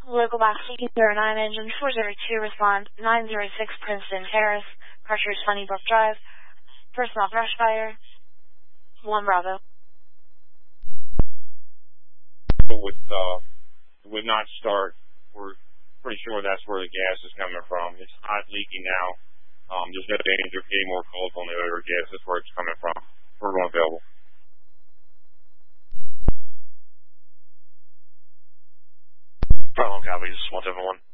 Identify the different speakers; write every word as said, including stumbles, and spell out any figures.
Speaker 1: Local box seeking zero nine engine four zero two, respond nine zero six Princeton Terrace, Cartridge Sunnybrook Drive, personal brush fire, one Bravo.
Speaker 2: With, uh, would not start, we're pretty sure that's where the gas is coming from. It's hot leaking now. Um, there's no danger of getting more calls on the odor gas. That's where it's coming from. We're going available.
Speaker 3: Bravo, copy, just one seven one.